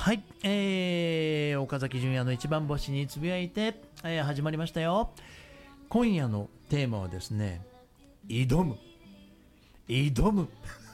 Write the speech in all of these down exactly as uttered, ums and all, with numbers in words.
はい、えー、岡崎純也の一番星につぶやいて、えー、始まりましたよ。今夜のテーマはですね、挑む挑む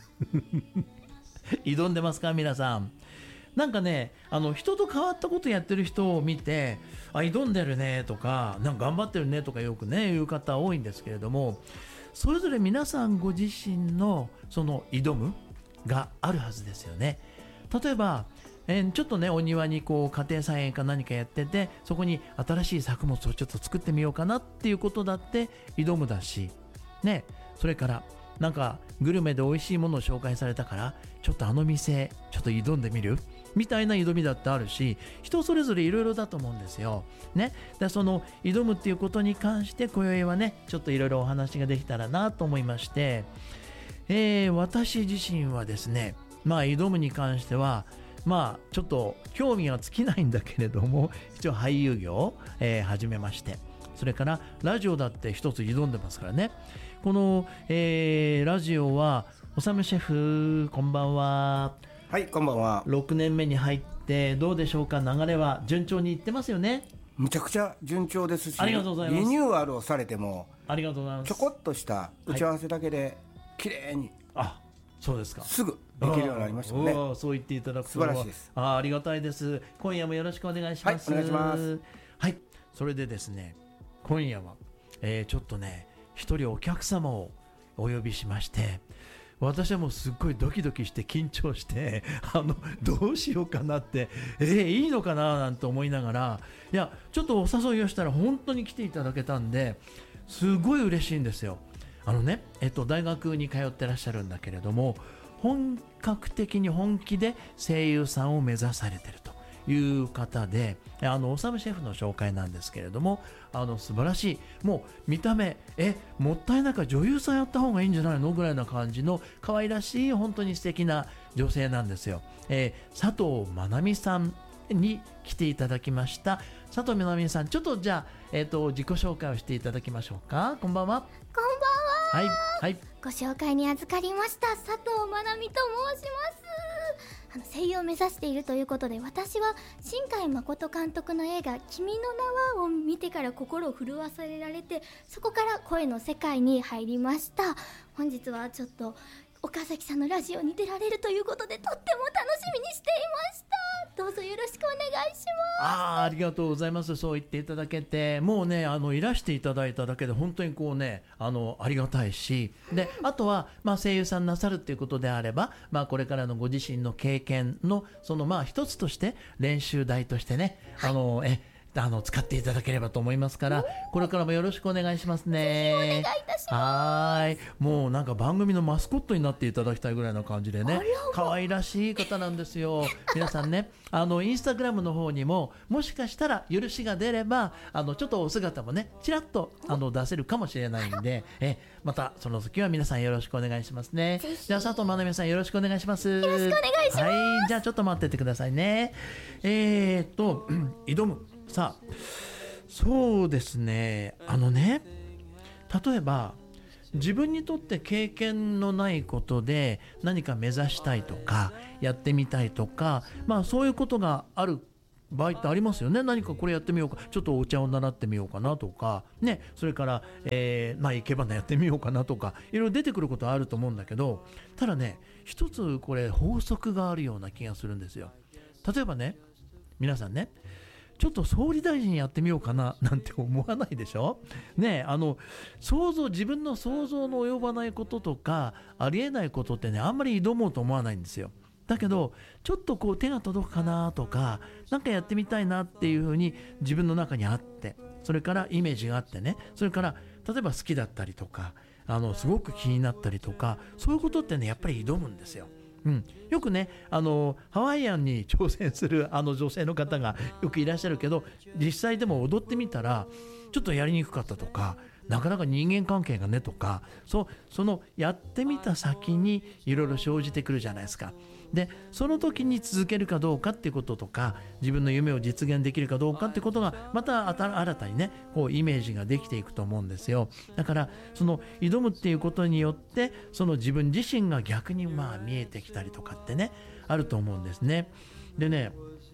挑んでますか皆さん。なんかね、あの人と変わったことやってる人を見て、あ、挑んでるねとか、なんか頑張ってるねとかよくね言う方多いんですけれども、それぞれ皆さんご自身のその挑むがあるはずですよね。例えば、えー、ちょっとねお庭にこう家庭菜園か何かやってて、そこに新しい作物をちょっと作ってみようかなっていうことだって挑むだしね。それからなんかグルメで美味しいものを紹介されたから、ちょっとあの店ちょっと挑んでみるみたいな挑みだってあるし、人それぞれいろいろだと思うんですよね。でその挑むっていうことに関して今宵はねちょっといろいろお話ができたらなと思いまして、えー、私自身はですね、まあ挑むに関してはまあちょっと興味は尽きないんだけれども、一応俳優業を、えー、始めまして、それからラジオだって一つ挑んでますからね。この、えー、ラジオはおさむシェフこんばんは。 はい、こんばんは。 ろくねんめに入ってどうでしょうか。流れは順調にいってますよね。 むちゃくちゃ順調ですし、 ありがとうございます。 リニューアルをされてもありがとうございます。 ちょこっとした打ち合わせだけで綺麗に、 はい、あ、そうですか。 すぐできるようになりましたね。 そう言っていただくと素晴らしいです。 あ、ありがたいです。今夜もよろしくお願いします。 はい、お願いします。 はい、それでですね、今夜は、えー、ちょっとね一人お客様をお呼びしまして、私はもうすっごいドキドキして緊張してあのどうしようかなって、えー、いいのかななんて思いながら、いやちょっとお誘いをしたら本当に来ていただけたんですごい嬉しいんですよ。あのね、えっと、大学に通ってらっしゃるんだけれども、本格的に本気で声優さんを目指されているという方で、あのおさむシェフの紹介なんですけれども、あの素晴らしい、もう見た目えもったいないから女優さんやった方がいいんじゃないのぐらいな感じの可愛らしい本当に素敵な女性なんですよ。えー、佐藤まなみさんに来ていただきました。佐藤まなみさん、ちょっとじゃあ、えーと、自己紹介をしていただきましょうか。こんばんは。 こんばんは。 はい、はい、 ご紹介に預かりました佐藤まなみと申します。あの声優を目指しているということで、私は新海誠監督の映画君の名はを見てから心を震わされられて、そこから声の世界に入りました。本日はちょっと岡崎さんのラジオに出られるということで、とっても楽しみにしていました。どうぞよろしくお願いします。 あー、ありがとうございます。そう言っていただけて、もうねあのいらしていただいただけで本当にこうね あのありがたいし、であとは、まあ、声優さんなさるっていうことであれば、まあ、これからのご自身の経験のそのまあ一つとして練習台としてね、はい、あのえあの使っていただければと思いますから、これからもよろしくお願いしますね。 お願いいたします。 はい、もうなんか番組のマスコットになっていただきたいぐらいな感じでね、可愛らしい方なんですよ。皆さんね、あのインスタグラムの方にももしかしたら許しが出れば、あのちょっとお姿もねちらっとあの出せるかもしれないんで、えまたその時は皆さんよろしくお願いしますね。じゃあ佐藤まなみさんよろしくお願いします。 よろしくお願いします。 はい、じゃあちょっと待っててくださいね。えー、っと挑む、さあそうですね、あのね、例えば自分にとって経験のないことで何か目指したいとかやってみたいとか、まあそういうことがある場合ってありますよね。何かこれやってみようか、ちょっとお茶を習ってみようかなとかね、それから、えー、まあ生け花やってみようかなとか、いろいろ出てくることはあると思うんだけど、ただね一つこれ法則があるような気がするんですよ。例えばね、皆さんね、ちょっと総理大臣やってみようかななんて思わないでしょね。あの想像自分の想像の及ばないこととかありえないことってね、あんまり挑もうと思わないんですよ。だけどちょっとこう手が届くかなとか、なんかやってみたいなっていうふうに自分の中にあって、それからイメージがあってね、それから例えば好きだったりとか、あのすごく気になったりとか、そういうことってねやっぱり挑むんですよ。うん、よくねあのハワイアンに挑戦するあの女性の方がよくいらっしゃるけど、実際でも踊ってみたらちょっとやりにくかったとか、なかなか人間関係がねとか、そ, そのやってみた先にいろいろ生じてくるじゃないですか。でその時に続けるかどうかっていうこととか、自分の夢を実現できるかどうかってことがまた新たにねこうイメージができていくと思うんですよ。だからその挑むっていうことによって、その自分自身が逆にまあ見えてきたりとかってねあると思うんですね。でね、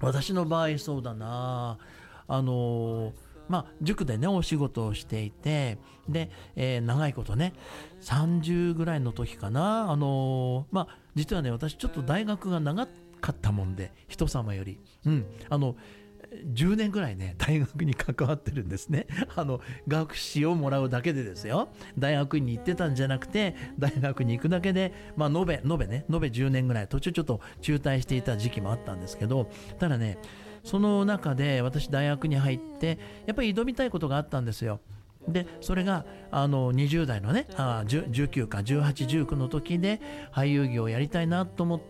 私の場合そうだな、あのまあ塾でねお仕事をしていて、で、えー長いことねさんじゅうぐらいの時かな、あのまあ実はね私ちょっと大学が長かったもんで人様より、うんあのじゅうねんぐらいね大学に関わってるんですね。あの学士をもらうだけでですよ、大学に行ってたんじゃなくて大学に行くだけで、まあ延べ延べね延べじゅうねんぐらい、途中ちょっと中退していた時期もあったんですけど、ただねその中で私大学に入ってやっぱり挑みたいことがあったんですよ。でそれがあのにじゅう代のねあじゅうきゅうかじゅうはち、じゅうきゅうの時で俳優業をやりたいなと思って、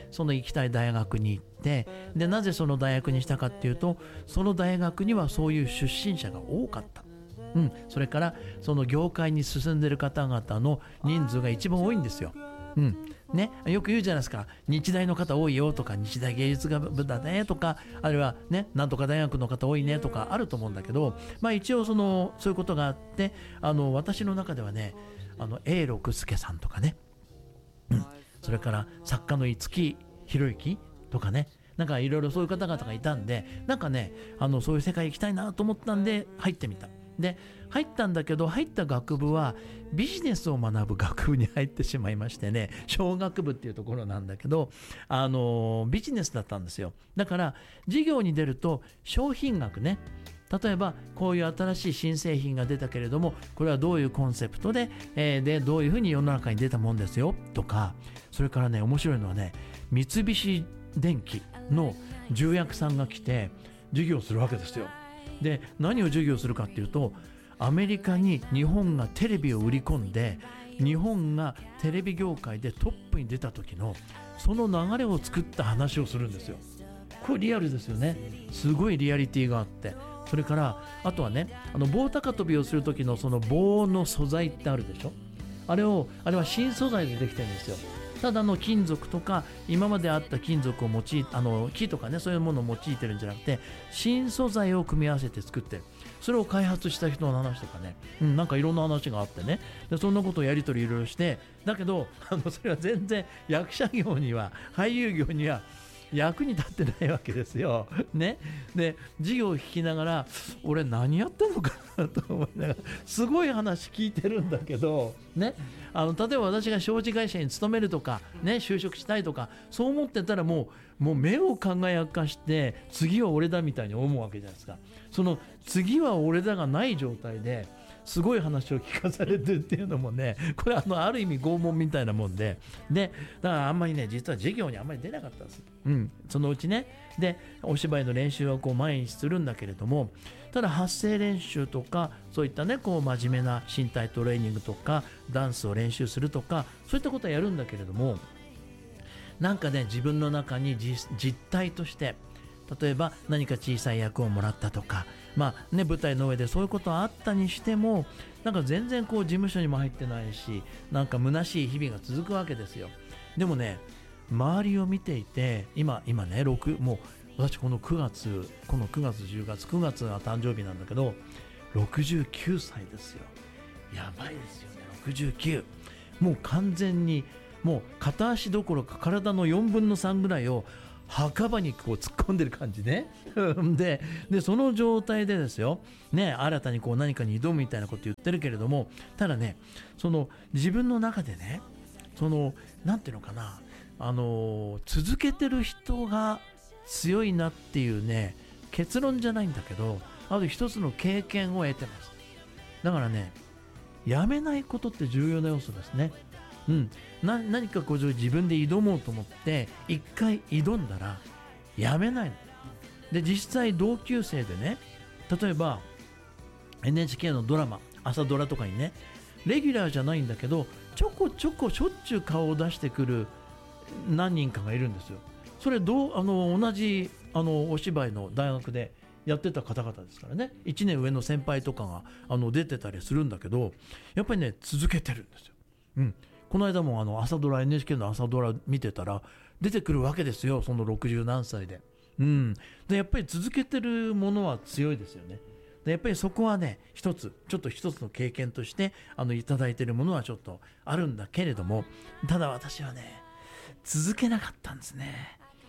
その行きたい大学に行って、でなぜその大学にしたかっていうと、その大学にはそういう出身者が多かった、うん、それからその業界に進んでる方々の人数が一番多いんですよ、うんね、よく言うじゃないですか、日大の方多いよとか、日大芸術部だねとか、あるいはねなんとか大学の方多いねとかあると思うんだけど、まあ一応そのそういうことがあって、あの私の中ではねあの永六輔さんとかね、うん、それから作家の五木ひろゆきとかね、なんかいろいろそういう方々がいたんで、なんかねあのそういう世界行きたいなと思ったんで入ってみた。で入ったんだけど、入った学部はビジネスを学ぶ学部に入ってしまいましてね、商学部っていうところなんだけど、あのビジネスだったんですよ。だから授業に出ると商品学ね、例えばこういう新しい新製品が出たけれども、これはどういうコンセプトで、えー、でどういうふうに世の中に出たもんですよとか、それからね面白いのはね、三菱電機の重役さんが来て授業するわけですよ。で何を授業するかっていうと、アメリカに日本がテレビを売り込んで、日本がテレビ業界でトップに出た時のその流れを作った話をするんですよ。これリアルですよね。すごいリアリティがあって、それからあとはね、あの棒高跳びをする時のその棒の素材ってあるでしょ、あれをあれは新素材でできてるんですよ。ただの金属とか今まであった金属を用いあの木とかね、そういうものを用いてるんじゃなくて、新素材を組み合わせて作ってる。それを開発した人の話とかね、うん、なんかいろんな話があってね、でそんなことをやり取りいろいろして、だけどあのそれは全然役者業には俳優業には役に立ってないわけですよ、ね、で授業を聞きながら俺何やってんのかなと思いながら、すごい話聞いてるんだけど、ね、あの例えば私が商事会社に勤めるとか、ね、就職したいとかそう思ってたらもう、もう目を輝かして次は俺だみたいに思うわけじゃないですか。その次は俺だがない状態ですごい話を聞かされてるっていうのもね、これ あのある意味拷問みたいなもんで、でだからあんまりね実は授業にあんまり出なかったんです、うん、そのうちね。でお芝居の練習はこう毎日するんだけれども、ただ発声練習とかそういったねこう真面目な身体トレーニングとかダンスを練習するとかそういったことはやるんだけれども、なんかね自分の中に 実, 実体として例えば何か小さい役をもらったとか、まあね、舞台の上でそういうことはあったにしても、なんか全然こう事務所にも入ってないし、なんか虚しい日々が続くわけですよ。でもね周りを見ていて、今今ねろくもう私このくがつこのくがつじゅうがつくがつが誕生日なんだけどろくじゅうきゅうさいですよ。やばいですよね。ろくじゅうきゅう、もう完全にもう片足どころか体のよんぶんのさんぐらいを墓場にこう突っ込んでる感じねで, でその状態でですよ、ね、新たにこう何かに挑むみたいなこと言ってるけれども、ただねその自分の中でね、そのなんていうのかな、あの続けてる人が強いなっていうね結論じゃないんだけど、ある一つの経験を得てます。だからねやめないことって重要な要素ですね。うん、な何かこう自分で挑もうと思って一回挑んだらやめないので、実際同級生でね、例えば エヌエイチケー のドラマ朝ドラとかにねレギュラーじゃないんだけどちょこちょこしょっちゅう顔を出してくる何人かがいるんですよ。それどうあの同じあのお芝居の大学でやってた方々ですからね、いちねん上の先輩とかがあの出てたりするんだけど、やっぱりね続けてるんですよ。うん、この間もあの朝ドラ エヌエイチケー の朝ドラ見てたら出てくるわけですよ、そのろくじゅうなんさいで。うん、でやっぱり続けてるものは強いですよね。でやっぱりそこはね一つちょっと一つの経験としてあのいただいてるものはちょっとあるんだけれども、ただ私はね続けなかったんですね。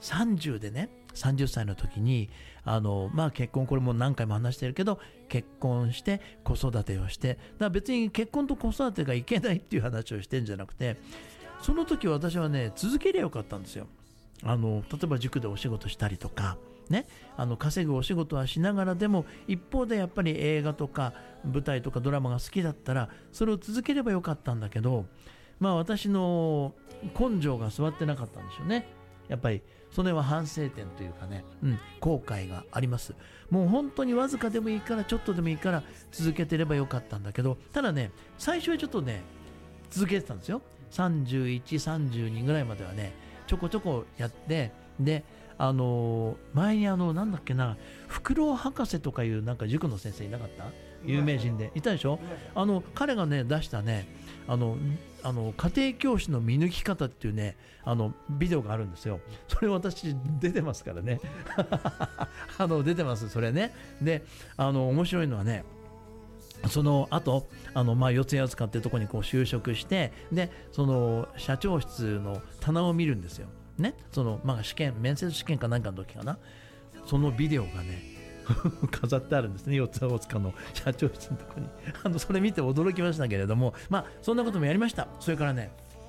さんじゅうでねさんじゅっさいの時にあの、まあ、結婚これも何回も話してるけど結婚して子育てをしてだから別に結婚と子育てがいけないっていう話をしてるんじゃなくてその時私はね続けりゃよかったんですよ。あの例えば塾でお仕事したりとかね、あの稼ぐお仕事はしながらでも一方でやっぱり映画とか舞台とかドラマが好きだったらそれを続ければよかったんだけど、まあ私の根性が座ってなかったんでしょうね。やっぱりそれは反省点というかね、うん、後悔があります。もう本当にわずかでもいいからちょっとでもいいから続けてればよかったんだけど、ただね最初はちょっとね続けてたんですよ。さんじゅういち、さんじゅうにぐらいまではねちょこちょこやって、であの前にあのなんだっけなフクロウ博士とかいうなんか塾の先生いなかった？有名人でいたでしょ。あの彼がね出したねあのあの家庭教師の見抜き方っていうねあのビデオがあるんですよ。それ私出てますからねあの出てますそれね。であの面白いのはねその後あのまあ四谷塚っていうところにこう就職してでその社長室の棚を見るんですよね。そのまあ試験面接試験か何かの時かな、そのビデオがね飾ってあるんですね、四谷大塚の社長室のところにあのそれ見て驚きましたけれども、まあそんなこともやりました。それからね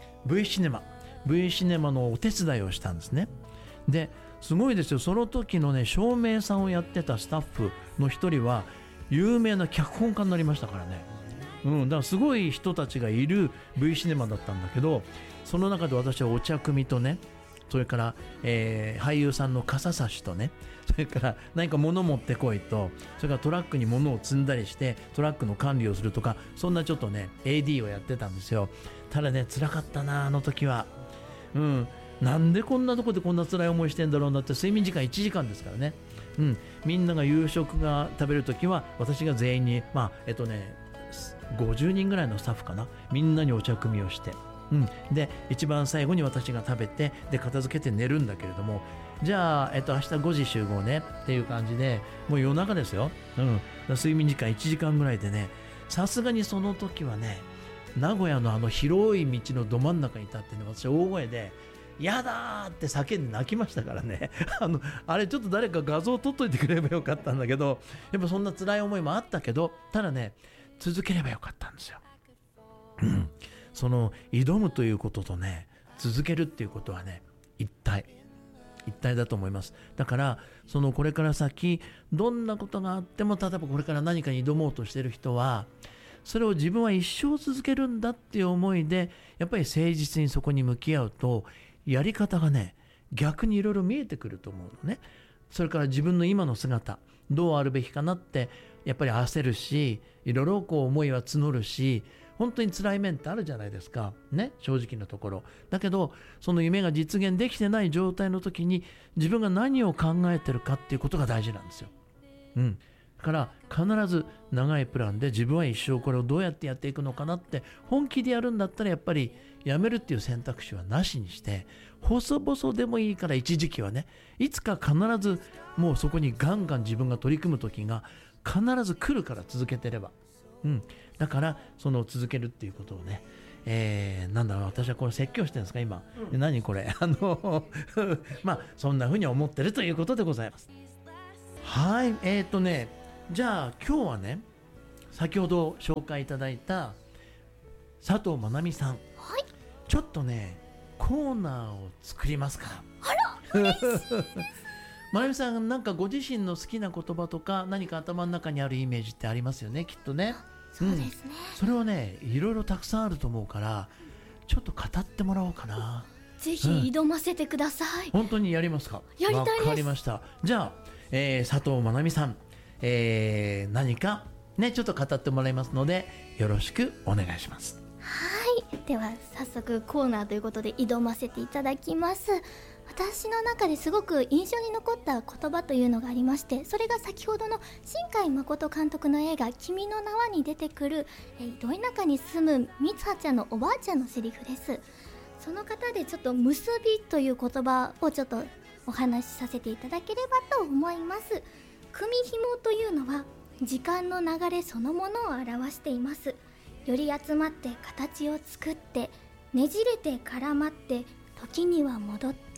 V シネマ V シネマのお手伝いをしたんですね。ですごいですよ、その時のね照明さんをやってたスタッフの一人は有名な脚本家になりましたからね。うん、だからすごい人たちがいる V シネマだったんだけど、その中で私はお茶組とね、それから、えー、俳優さんの傘差しとね、それから何か物持ってこいと、それからトラックに物を積んだりしてトラックの管理をするとか、そんなちょっとね エーディー をやってたんですよ。ただね辛かったなあの時は。うん、なんでこんなとこでこんな辛い思いしてんだろうなって。睡眠時間いちじかんですからね。うん、みんなが夕食が食べるときは私が全員にまあえっとねごじゅうにんぐらいのスタッフかな、みんなにお茶組みをして、うん、で一番最後に私が食べてで片付けて寝るんだけれども、じゃあ、えっと、明日ごじ集合ねっていう感じでもう夜中ですよ、うん、睡眠時間いちじかんぐらいでね、さすがにその時はね名古屋のあの広い道のど真ん中に立ってね、私大声でやだーって叫んで泣きましたからねあのあれちょっと誰か画像撮っといてくれればよかったんだけど、やっぱそんな辛い思いもあったけど、ただね続ければよかったんですよ、うん、その挑むということとね続けるっていうことはね一体一体だと思います。だからそのこれから先どんなことがあっても、例えばこれから何かに挑もうとしている人はそれを自分は一生続けるんだっていう思いでやっぱり誠実にそこに向き合うと、やり方がね逆にいろいろ見えてくると思うのね。それから自分の今の姿どうあるべきかなってやっぱり焦るし、いろいろこう思いは募るし、本当に辛い面ってあるじゃないですかね、正直なところ。だけどその夢が実現できてない状態の時に自分が何を考えてるかっていうことが大事なんですよ。うんだから必ず長いプランで自分は一生これをどうやってやっていくのかなって本気でやるんだったら、やっぱりやめるっていう選択肢はなしにして、細々でもいいから一時期はね、いつか必ずもうそこにガンガン自分が取り組む時が必ず来るから、続けてれば、うん、だからその続けるっていうことをね、えー、なんだろう、私はこれ説教してるんですか今、うん、何これあのまあそんな風に思ってるということでございます。はい、えーとねじゃあ今日はね、先ほど紹介いただいた佐藤まなみさん、 はい、 ちょっとねコーナーを作りますから。 あらまなみさん、なんかご自身の好きな言葉とか何か頭の中にあるイメージってありますよね、きっとね。 そうですね、 うん、それをねいろいろたくさんあると思うからちょっと語ってもらおうかな。 ぜひ挑ませてください、 うん、本当にやりますか。 やりたいです。 わかりました。じゃあ、えー、佐藤まなみさん、えー、何かねちょっと語ってもらいますのでよろしくお願いします。 はい、では早速コーナーということで挑ませていただきます。私の中ですごく印象に残った言葉というのがありまして、それが先ほどの新海誠監督の映画君の名はに出てくる、えー、ど田舎に住むみつはちゃんのおばあちゃんのセリフです。その方でちょっと結びという言葉をちょっとお話しさせていただければと思います。組紐というのは時間の流れそのものを表しています。より集まって形を作ってねじれて絡まって時には戻って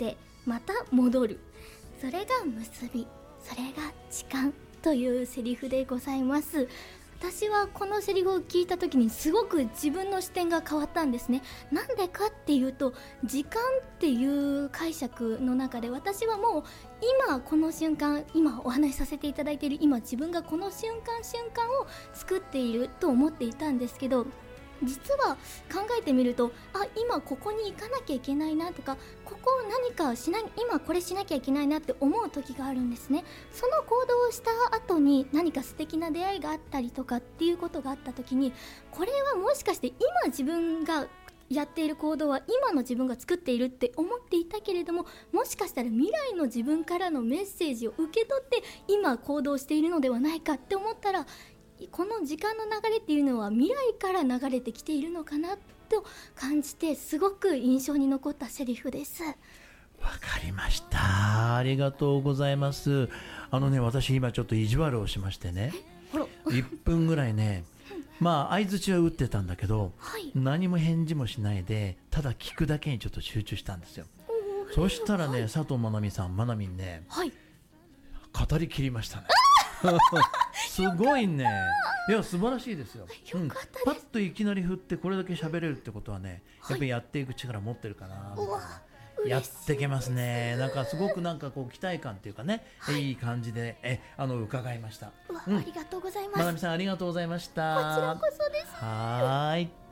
また戻る、それが結び、それが痴漢というセリフでございます。私はこのセリフを聞いた時にすごく自分の視点が変わったんですね。なんでかっていうと、時間っていう解釈の中で私はもう今この瞬間、今お話しさせていただいている今、自分がこの瞬間瞬間を作っていると思っていたんですけど、実は考えてみると、あ、今ここに行かなきゃいけないなとか、ここを何かしな、今これしなきゃいけないなって思う時があるんですね。その行動をした後に何か素敵な出会いがあったりとかっていうことがあった時に、これはもしかして今自分がやっている行動は今の自分が作っているって思っていたけれども、もしかしたら未来の自分からのメッセージを受け取って今行動しているのではないかって思ったら、この時間の流れっていうのは未来から流れてきているのかなと感じて、すごく印象に残ったセリフです。 わかりました。ありがとうございます。あのね、私今ちょっと意地悪をしましてね、いっぷんぐらいね、まあ相槌は打ってたんだけど、はい、何も返事もしないで、ただ聞くだけにちょっと集中したんですよ。そしたらね、はい、佐藤まなみさん、まなみんね、はい、語り切りましたね。すごいね。いや、素晴らしいですよ。 よかったです、うん、 パッといきなり振ってこれだけ喋れるってことはね、やっぱりやっていく力持ってるかな、はい、やってけますね。なんかすごくなんかこう期待感っていうかね、はい、いい感じでえあの伺いました。 うわ、うん、ありがとうございます。 まなみさん、ありがとうございました。 こちらこそです。 はーい。